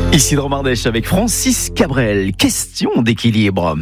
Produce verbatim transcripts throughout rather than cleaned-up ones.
Ici Dromardèche avec Francis Cabrel. Question d'équilibre.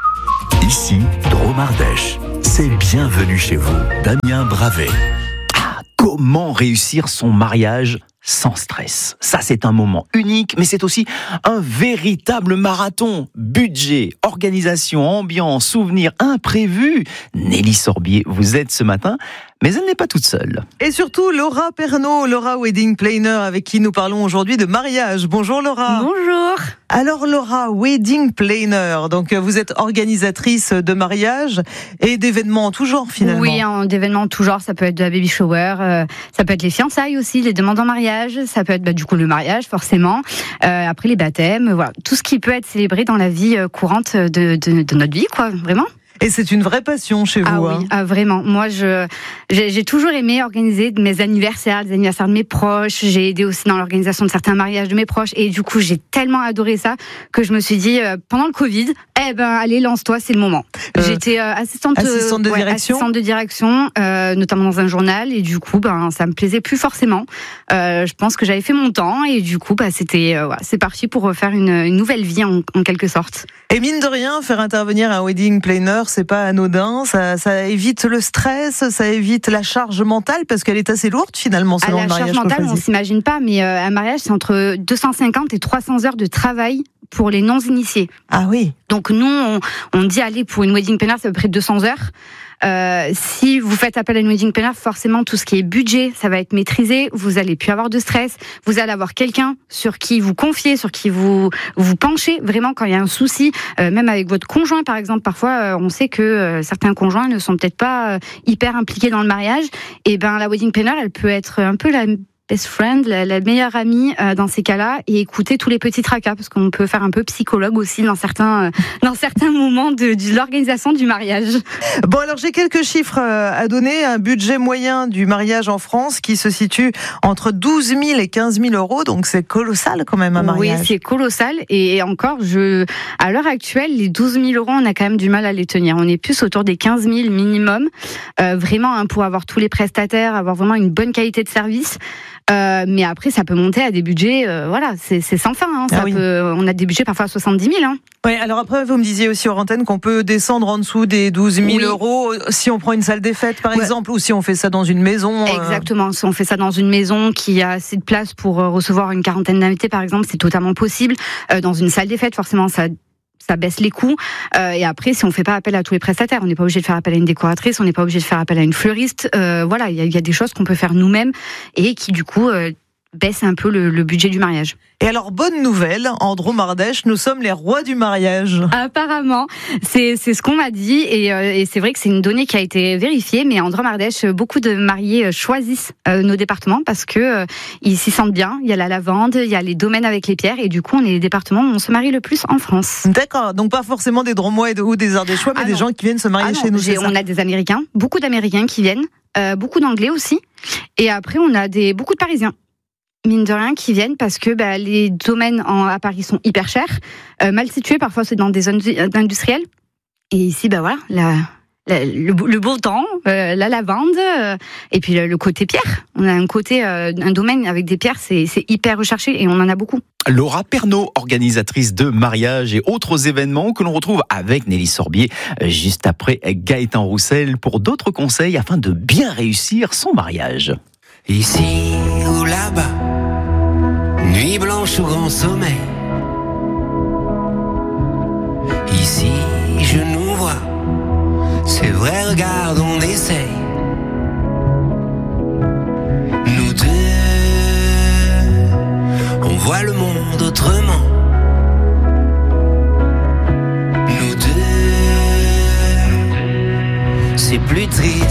Ici Dromardèche. C'est bienvenue chez vous, Damien Bravet. Ah, comment réussir son mariage sans stress? Ça, c'est un moment unique, mais c'est aussi un véritable marathon. Budget, organisation, ambiance, souvenirs imprévus. Nelly Sorbier vous aide ce matin, mais elle n'est pas toute seule. Et surtout, Laura Pernaut, Laura Wedding Planner, avec qui nous parlons aujourd'hui de mariage. Bonjour Laura. Bonjour. Alors Laura, Wedding Planner, donc vous êtes organisatrice de mariage et d'événements en tout genre finalement. Oui, hein, d'événements en tout genre, ça peut être de la baby shower, euh, ça peut être les fiançailles aussi, les demandes en mariage, ça peut être bah, du coup le mariage forcément, euh, après les baptêmes, voilà, tout ce qui peut être célébré dans la vie euh, courante de, de, de notre vie, quoi, vraiment. Et c'est une vraie passion chez vous. Ah hein. oui, ah, vraiment. Moi, je j'ai, j'ai toujours aimé organiser mes anniversaires, les anniversaires de mes proches. J'ai aidé aussi dans l'organisation de certains mariages de mes proches. Et du coup, j'ai tellement adoré ça que je me suis dit, euh, pendant le Covid, eh ben, allez, lance-toi, c'est le moment. Euh, J'étais euh, assistante, assistante de ouais, direction, assistante de direction, euh, notamment dans un journal. Et du coup, ben, ça me plaisait plus forcément. Euh, je pense que j'avais fait mon temps. Et du coup, bah, c'était, euh, ouais, c'est parti pour refaire une, une nouvelle vie en, en quelque sorte. Et mine de rien, faire intervenir un wedding planner, c'est pas anodin. Ça, ça évite le stress, ça évite la charge mentale parce qu'elle est assez lourde finalement selon ah, le mariage. La charge mentale, on s'imagine pas, mais euh, un mariage, c'est entre deux cent cinquante et trois cents heures de travail pour les non-initiés. Ah oui. Donc nous, on, on dit aller pour une wedding planner, c'est à peu près deux cents heures. Euh, si vous faites appel à une wedding planner, forcément tout ce qui est budget, ça va être maîtrisé. Vous allez plus avoir de stress. Vous allez avoir quelqu'un sur qui vous confiez, sur qui vous vous penchez vraiment quand il y a un souci. Euh, même avec votre conjoint, par exemple, parfois euh, on sait que euh, certains conjoints ne sont peut-être pas euh, hyper impliqués dans le mariage. Et ben la wedding planner, elle peut être un peu la best friend, la, la meilleure amie euh, dans ces cas-là, et écouter tous les petits tracas, parce qu'on peut faire un peu psychologue aussi dans certains, euh, dans certains moments de, de l'organisation du mariage. Bon, alors j'ai quelques chiffres euh, à donner. Un budget moyen du mariage en France qui se situe entre douze mille et quinze mille euros, donc c'est colossal quand même un mariage. Oui, c'est colossal, et encore, je, à l'heure actuelle, les douze mille euros, on a quand même du mal à les tenir. On est plus autour des quinze mille minimum, euh, vraiment, hein, pour avoir tous les prestataires, avoir vraiment une bonne qualité de service. Euh, mais après, ça peut monter à des budgets, euh, voilà, c'est, c'est sans fin. Hein, ça ah oui. peut, on a des budgets parfois à soixante-dix mille. Hein. Oui, alors après, vous me disiez aussi hors antenne qu'on peut descendre en dessous des douze mille oui. euros si on prend une salle des fêtes, par ouais. exemple, ou si on fait ça dans une maison. Exactement, euh... si on fait ça dans une maison qui a assez de place pour recevoir une quarantaine d'invités, par exemple, c'est totalement possible. Euh, dans une salle des fêtes, forcément, ça... ça baisse les coûts. Euh, et après, si on fait pas appel à tous les prestataires, on n'est pas obligé de faire appel à une décoratrice, on n'est pas obligé de faire appel à une fleuriste. Euh, voilà, il y, y a des choses qu'on peut faire nous-mêmes et qui, du coup, euh, baissent un peu le, le budget du mariage. Et alors, bonne nouvelle, en Dromardèche, nous sommes les rois du mariage. Apparemment, c'est, c'est ce qu'on m'a dit, et, euh, et c'est vrai que c'est une donnée qui a été vérifiée, mais en Dromardèche, beaucoup de mariés choisissent euh, nos départements parce que euh, ils s'y sentent bien. Il y a la lavande, il y a les domaines avec les pierres, et du coup, on est les départements où on se marie le plus en France. D'accord, donc pas forcément des Dromois ou des Ardéchois, mais ah des gens qui viennent se marier ah chez non, nous. C'est on ça a des Américains, beaucoup d'Américains qui viennent, euh, beaucoup d'Anglais aussi, et après, on a des, beaucoup de Parisiens. Mine de rien, qui viennent parce que bah, les domaines en, à Paris sont hyper chers, euh, mal situés, parfois c'est dans des zones industrielles. Et ici, bah voilà, la, la, le, le beau temps, euh, la lavande, euh, et puis le, le côté pierre. On a un côté, euh, un domaine avec des pierres, c'est, c'est hyper recherché et on en a beaucoup. Laura Pernaut, organisatrice de mariages et autres événements que l'on retrouve avec Nelly Sorbier juste après Gaëtan Roussel pour d'autres conseils afin de bien réussir son mariage. Ici ou là-bas, nuit blanche ou grand sommeil. Ici, je nous vois, c'est vrai, regarde, on essaye. Nous deux, on voit le monde autrement. Nous deux, c'est plus triste.